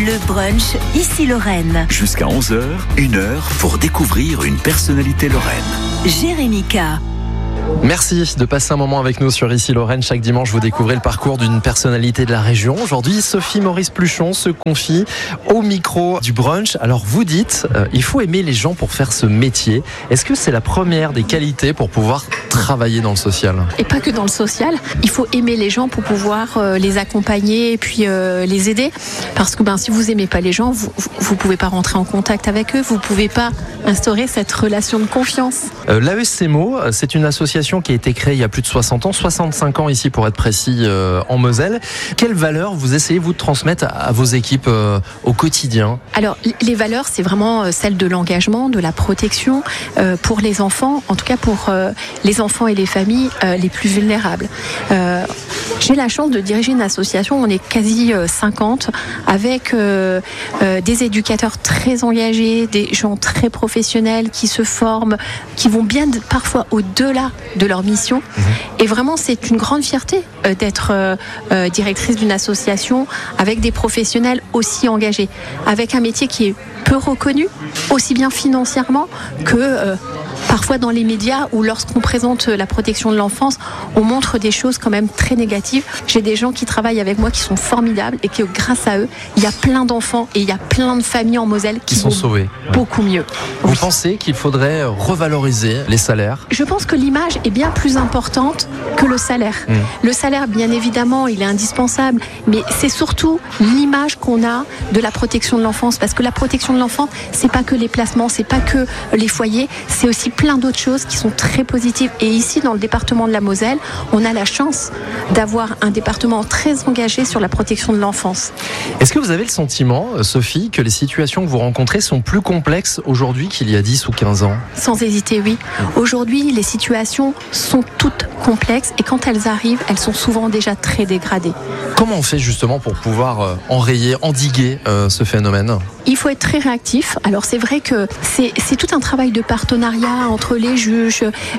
Le brunch, ici Lorraine. Jusqu'à 11h, 1h pour découvrir une personnalité lorraine. Jérémy K. Merci de passer un moment avec nous sur Ici Lorraine. Chaque dimanche, vous découvrez le parcours d'une personnalité de la région. Aujourd'hui, Sophie Maurice Pluchon se confie au micro du brunch. Alors vous dites, il faut aimer les gens pour faire ce métier. Est-ce que c'est la première des qualités pour pouvoir travailler dans le social ? Et pas que dans le social. Il faut aimer les gens pour pouvoir les accompagner et puis les aider. Parce que si vous aimez pas les gens, vous pouvez pas rentrer en contact avec eux. Vous pouvez pas instaurer cette relation de confiance. L'AESMO, c'est une association qui a été créée il y a plus de 60 ans, 65 ans ici pour être précis, en Moselle. Quelles valeurs vous essayez-vous de transmettre à vos équipes au quotidien ? Alors, les valeurs, c'est vraiment celles de l'engagement, de la protection pour les enfants, en tout cas pour les enfants et les familles les plus vulnérables. J'ai la chance de diriger une association, on est quasi 50, avec des éducateurs très engagés, des gens très professionnels qui se forment, qui vont bien parfois au-delà de leur mission. Et vraiment, c'est une grande fierté d'être directrice d'une association avec des professionnels aussi engagés, avec un métier qui est peu reconnu, aussi bien financièrement que parfois dans les médias où lorsqu'on présente la protection de l'enfance, on montre des choses quand même très négatives. J'ai des gens qui travaillent avec moi qui sont formidables et que grâce à eux, il y a plein d'enfants et il y a plein de familles en Moselle qui sont sauvées. Beaucoup mieux. Vous pensez qu'il faudrait revaloriser les salaires ? Je pense que l'image est bien plus importante que le salaire. Le salaire, bien évidemment, il est indispensable, mais c'est surtout l'image qu'on a de la protection de l'enfance, parce que la protection de l'enfant, c'est pas que les placements, c'est pas que les foyers, c'est aussi plein d'autres choses qui sont très positives. Et ici, dans le département de la Moselle, on a la chance d'avoir un département très engagé sur la protection de l'enfance. Est-ce que vous avez le sentiment, Sophie, que les situations que vous rencontrez sont plus complexes aujourd'hui qu'il y a 10 ou 15 ans ? Sans hésiter, oui. Aujourd'hui, les situations sont toutes complexes et quand elles arrivent, elles sont souvent déjà très dégradées. Comment on fait justement pour pouvoir enrayer, endiguer ce phénomène ? Il faut être très réactif. Alors c'est vrai que c'est tout un travail de partenariat entre les juges,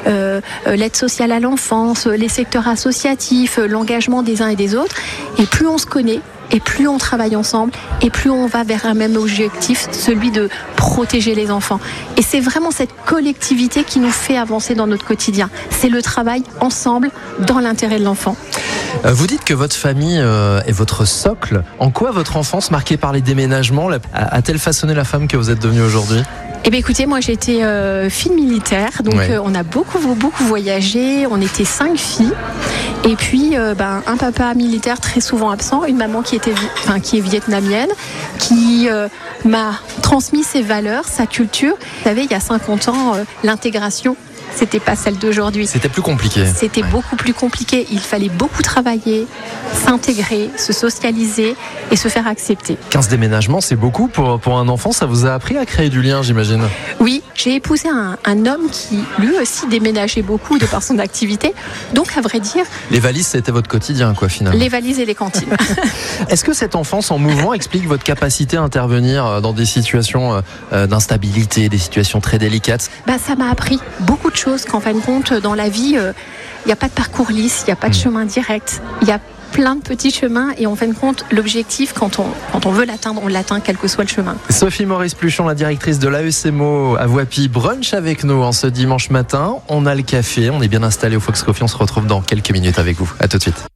l'aide sociale à l'enfance, les secteurs associatifs, l'engagement des uns et des autres. Et plus on se connaît, et plus on travaille ensemble, et plus on va vers un même objectif, celui de protéger les enfants. Et c'est vraiment cette collectivité qui nous fait avancer dans notre quotidien. C'est le travail ensemble dans l'intérêt de l'enfant. Vous dites que votre famille est votre socle. En quoi votre enfance, marquée par les déménagements, a-t-elle façonné la femme que vous êtes devenue aujourd'hui ? Eh bien écoutez, moi j'étais fille militaire, donc on a beaucoup voyagé, on était 5 filles, et puis un papa militaire très souvent absent, une maman qui est vietnamienne, qui m'a transmis ses valeurs, sa culture. Vous savez, il y a 50 ans, l'intégration, c'était pas celle d'aujourd'hui. C'était plus compliqué. C'était beaucoup plus compliqué. Il fallait beaucoup travailler, s'intégrer, se socialiser et se faire accepter. 15 déménagements, c'est beaucoup pour un enfant. Ça vous a appris à créer du lien, j'imagine ? Oui, j'ai épousé un homme qui, lui aussi, déménageait beaucoup de par son activité. Donc, à vrai dire... Les valises, c'était votre quotidien, quoi, finalement. Les valises et les cantines. Est-ce que cette enfance en mouvement explique votre capacité à intervenir dans des situations d'instabilité, des situations très délicates ? Ça m'a appris beaucoup de choses, qu'en fin de compte, dans la vie, il n'y a pas de parcours lisse, il n'y a pas de chemin direct, il y a plein de petits chemins et en fin de compte, l'objectif, quand on veut l'atteindre, on l'atteint quel que soit le chemin. Sophie Maurice Pluchon, la directrice de l'AESMO à Voipy, brunch avec nous en ce dimanche matin. On a le café, on est bien installé au Fox Coffee, on se retrouve dans quelques minutes avec vous. À tout de suite.